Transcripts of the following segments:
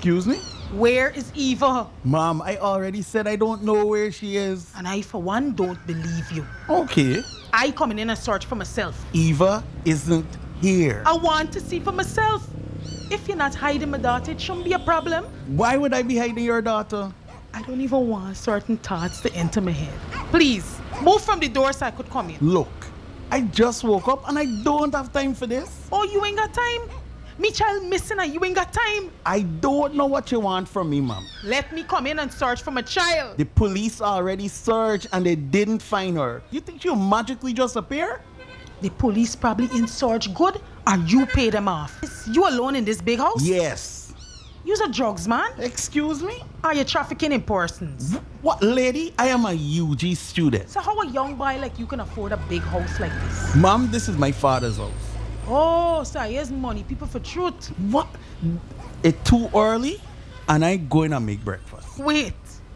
Excuse me? Where is Eva? Mom, I already said I don't know where she is. And I, for one, don't believe you. Okay. I coming in and search for myself. Eva isn't here. I want to see for myself. If you're not hiding my daughter, it shouldn't be a problem. Why would I be hiding your daughter? I don't even want certain thoughts to enter my head. Please, move from the door so I could come in. Look, I just woke up and I don't have time for this. Oh, you ain't got time? Me child missing and you ain't got time? I don't know what you want from me, Mom. Let me come in and search for my child. The police already searched and they didn't find her. You think she'll magically just appear? The police probably in search good or you pay them off. Is you alone in this big house? Yes. You's a drugs man? Excuse me? Are you trafficking in persons? What, lady? I am a UG student. So how a young boy like you can afford a big house like this? Mom, this is my father's house. Oh, so here's money, people for truth. What? It's too early and I going to make breakfast. Wait.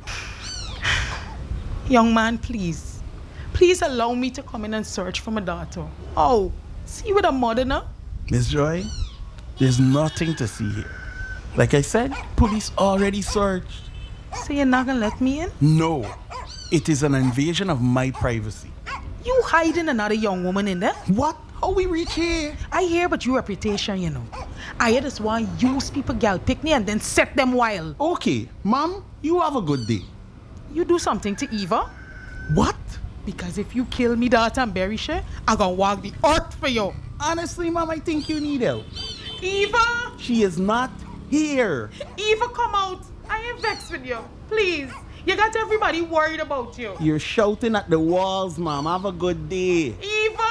Young man, please. Please allow me to come in and search for my daughter. Oh, see with a mother now? Miss Joy, there's nothing to see here. Like I said, police already searched. So you're not gonna let me in? No, it is an invasion of my privacy. You hiding another young woman in there? What? How we reach here? I hear about your reputation, you know. I hear this one use people gal picnic and then set them wild. Okay, Mom, you have a good day. You do something to Eva? What? Because if you kill me daughter and bury her, I'm gonna walk the earth for you. Honestly, Mom, I think you need help. Eva! She is not here. Eva, come out. I am vexed with you. Please. You got everybody worried about you. You're shouting at the walls, Mom. Have a good day. Eva!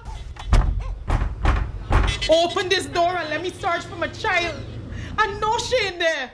Open this door and let me search for my child. I know she in there.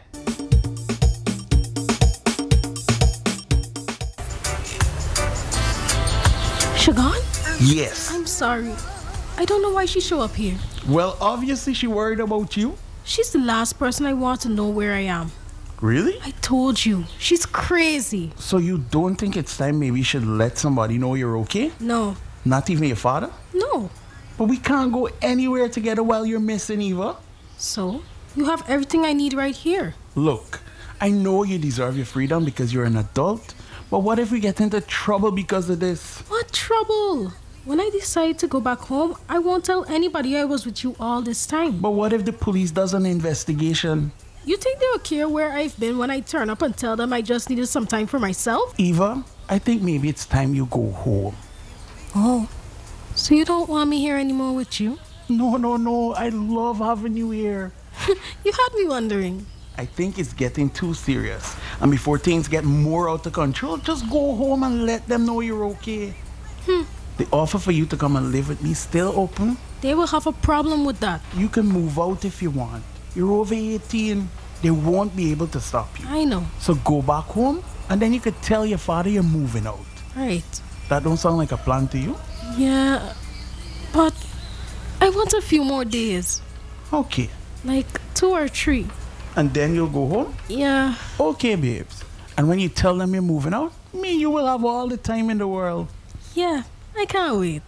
She gone? Yes. I'm sorry. I don't know why she show up here. Well, obviously she worried about you. She's the last person I want to know where I am. Really? I told you, she's crazy. So you don't think it's time maybe you should let somebody know you're okay? No. Not even your father? No. But we can't go anywhere together while you're missing, Eva. So, you have everything I need right here. Look, I know you deserve your freedom because you're an adult, but what if we get into trouble because of this? What trouble? When I decide to go back home, I won't tell anybody I was with you all this time. But what if the police does an investigation? You think they will care where I've been when I turn up and tell them I just needed some time for myself? Eva, I think maybe it's time you go home. Oh, so you don't want me here anymore with you? No. I love having you here. You had me wondering. I think it's getting too serious. And before things get more out of control, just go home and let them know you're okay. The offer for you to come and live with me is still open. They will have a problem with that. You can move out if you want. You're over 18. They won't be able to stop you. I know. So go back home and then you could tell your father you're moving out. Right. That don't sound like a plan to you? Yeah, but I want a few more days. Okay. Like 2 or 3. And then you'll go home? Yeah. Okay, babes. And when you tell them you're moving out, me, you will have all the time in the world. Yeah, I can't wait.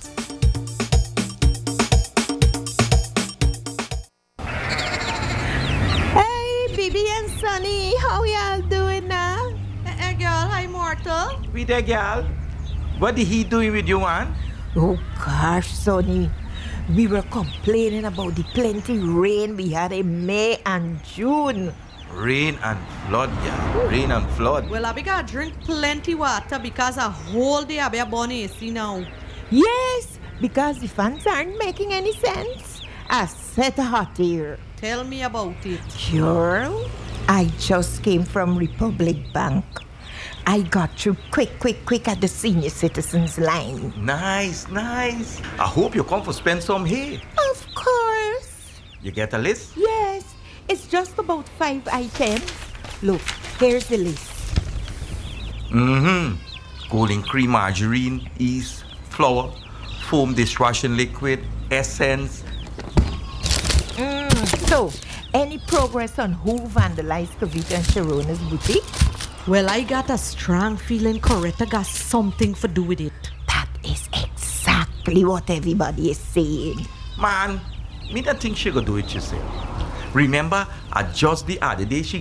Hey, Bibi and Sunny, how y'all doing now? Hey, girl, hi, Mortal. We there, girl. What did he doing with you, man? Oh gosh, Sonny, we were complaining about the plenty rain we had in May and June. Rain and flood, girl. Rain and flood. Well, I gotta drink plenty water because a whole day I be born AC now. Yes, because the fans aren't making any sense. I set a hot here. Tell me about it. Girl, I just came from Republic Bank. I got through quick at the senior citizens line. Nice. I hope you come for spend some here. Of course. You get a list? Yes, it's just about 5 items. Look, here's the list. Cooling cream, margarine, yeast, flour, foam dishwashing liquid, essence. So, any progress on who vandalized Kavita and Sharona's boutique? Well, I got a strong feeling Coretta got something to do with it. That is exactly what everybody is saying. Man, me don't think she gonna do it yourself. Remember, just the other day she